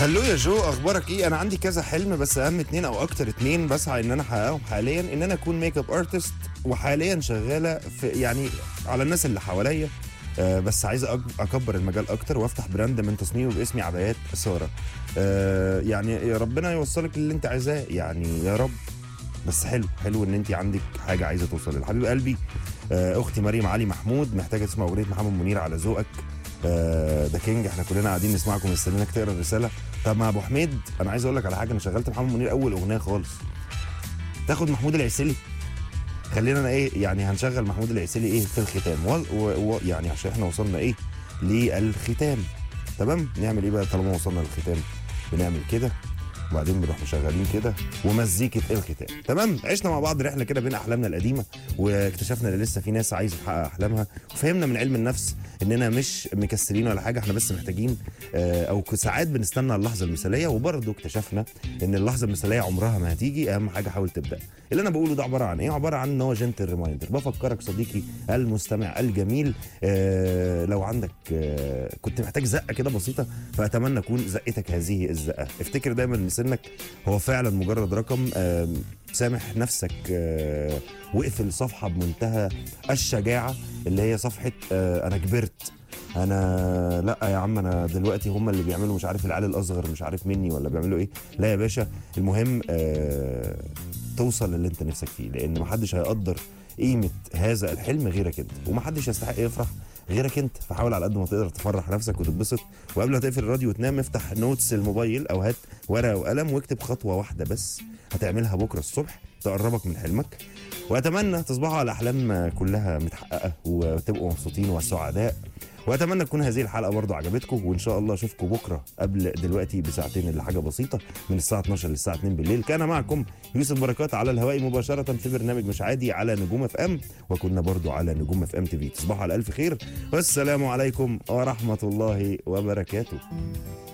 هلو يا جو، اخبارك ايه؟ انا عندي كذا حلم، بس اهم اتنين او اكتر اتنين بسعى ان انا احققهم حاليا، ان انا اكون ميك اب ارتست، وحاليا شغاله في يعني على الناس اللي حواليا. بس عايز اكبر المجال اكتر وافتح براند من تصميمه باسمي، عبايات ساره. يعني يا ربنا يوصلك للي انت عايزاه، يعني يا رب. بس حلو ان انت عندك حاجه عايزه توصل لحبيب قلبي. اختي مريم علي محمود محتاجه تسمع اغنيه محمد منير على ذوقك. ده كينج، احنا كلنا قاعدين نسمعكم مستنيينك تقرا الرساله. طب مع ابو حميد، انا عايز اقول لك على حاجه، انا شغلت محمد منير اول اغنيه خالص. تاخد محمود العسيلي؟ خلينا انا ايه يعني، هنشغل محمود العسيلي ايه في الختام يعني عشان احنا وصلنا ايه للختام. تمام، نعمل ايه بقى طالما وصلنا للختام؟ بنعمل كده وبعدين بنروح مشغلين كده ومزيكه الختام. تمام، عشنا مع بعض رحله كده بين احلامنا القديمه، واكتشفنا ان لسه في ناس عايزه تحقق احلامها، وفهمنا من علم النفس اننا مش مكسلين ولا حاجه، احنا بس محتاجين او ساعات بنستنى اللحظه المثاليه، وبرضه اكتشفنا ان اللحظه المثاليه عمرها ما هتيجي، اهم حاجه حاول تبدا. اللي انا بقوله ده عباره عن ايه؟ عباره عن ان هو جنتل ريمايندر، بفكرك صديقي المستمع الجميل، لو عندك كنت محتاج زقه كده بسيطه، فاتمنى اكون زقتك هذه الزقه. افتكر دايما ان سنك هو فعلا مجرد رقم. سامح نفسك، واقفل صفحه بمنتهى الشجاعه، اللي هي صفحه انا كبرت. انا لا يا عم، انا دلوقتي هم اللي بيعملوا مش عارف العيال الاصغر مش عارف مني ولا بيعملوا ايه. لا يا باشا، المهم توصل للي انت نفسك فيه، لان محدش هيقدر قيمه هذا الحلم غيرك انت، ومحدش يستحق يفرح غيرك انت. فحاول على قد ما تقدر تفرح نفسك وتتبسط. وقبل ما تقفل الراديو وتنام، افتح نوتس الموبايل او هات ورقه وقلم واكتب خطوه واحده بس هتعملها بكره الصبح تقربك من حلمك. واتمنى تصبحوا على احلام كلها متحققه وتبقوا مبسوطين وسعداء. واتمنى تكون هذه الحلقه برضو عجبتكم، وان شاء الله اشوفكم بكره قبل دلوقتي بساعتين اللي حاجه بسيطه، من الساعه 12 للساعه 2 بالليل. كان معكم يوسف بركات على الهواء مباشره في برنامج مش عادي على نجوم اف ام، وكنا برضو على نجوم اف ام تي في. تصبحوا على الف خير، والسلام عليكم ورحمه الله وبركاته.